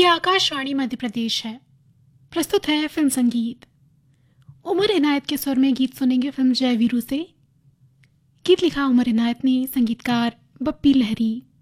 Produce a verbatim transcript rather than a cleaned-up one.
ये आकाशवाणी मध्य प्रदेश है। प्रस्तुत है फिल्म संगीत। उमर इनायत के स्वर में गीत सुनेंगे फिल्म जय वीरू से। गीत लिखा उमर इनायत ने, संगीतकार बप्पी लहरी।